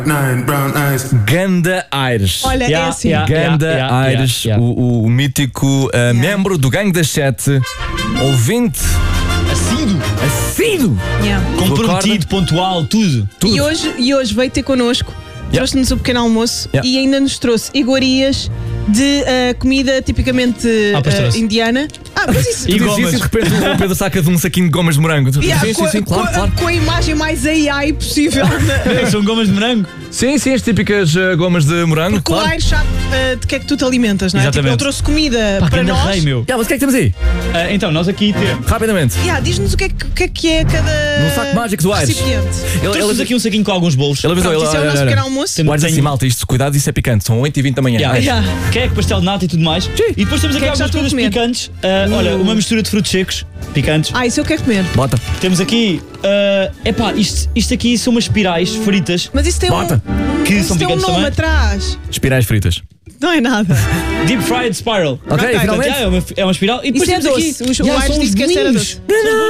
Ganda Aires. Olha, é assim. Ganda Aires, o mítico membro do Gangue das Sete, ouvinte assíduo. Comprometido, pontual, tudo. E hoje veio ter connosco, trouxe-nos o pequeno almoço e ainda nos trouxe iguarias de comida tipicamente indiana. Mas isso, tu dizes isso e de repente o Pedro saca de um saquinho de gomas de morango. Sim, claro. Com a imagem mais AI possível. São gomas de morango? Sim, as típicas gomas de morango. Porque o Aires sabe de que é que tu te alimentas, não é? Exatamente. Tipo, ele trouxe comida para nós. Mas o que é que temos aí? Então, nós aqui temos. Rapidamente. Diz-nos o que é cada. No saco mágico do Aires. Recipiente. Trouxe aqui um saquinho com alguns bolos. Ele avisou, Isso é o nosso pequeno almoço. O Aires assim, malta, isto, cuidado, isso é picante. São 8h20 da manhã. Queque, pastel de nata e tudo mais. E depois temos aqui algumas coisas picantes. Olha, uma mistura de frutos secos, picantes. Isso eu quero comer. Bota. Temos aqui. Isto aqui são umas espirais fritas. Mas isso tem que são tem um picantes nome também. atrás. Espirais fritas. Não é nada. Deep Fried Spiral. Ok, finalmente. É uma espiral. E depois Isso é temos doce. aqui. O Aires disse que esta era doce. Não.